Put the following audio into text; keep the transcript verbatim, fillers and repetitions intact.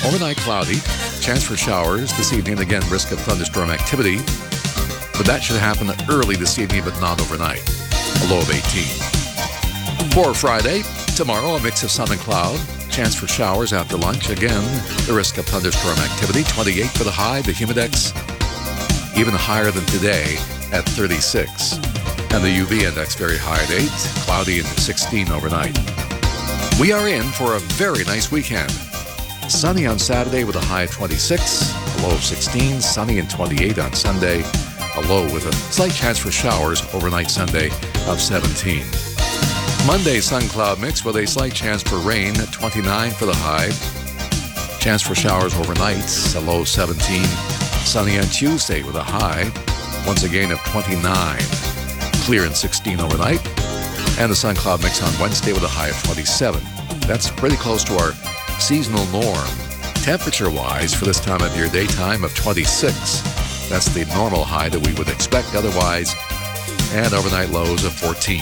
Overnight cloudy. Chance for showers this evening. Again, risk of thunderstorm activity. But that should happen early this evening, but not overnight. A low of eighteen. For Friday, tomorrow, a mix of sun and cloud. Chance for showers after lunch. Again, the risk of thunderstorm activity. twenty-eight for the high. The humidex even higher than today at thirty-six. And the U V index very high at eight. Cloudy and sixteen overnight. We are in for a very nice weekend. Sunny on Saturday with a high of twenty-six. A low of sixteen. Sunny and twenty-eight on Sunday. A low with a slight chance for showers overnight Sunday of seventeen. Monday, sun-cloud mix with a slight chance for rain at twenty-nine for the high. Chance for showers overnight, a low of seventeen. Sunny on Tuesday with a high, once again of twenty-nine. Clear and sixteen overnight. And the sun-cloud mix on Wednesday with a high of twenty-seven. That's pretty close to our seasonal norm. Temperature-wise, for this time of year, daytime of twenty-six. That's the normal high that we would expect otherwise. And overnight lows of fourteen.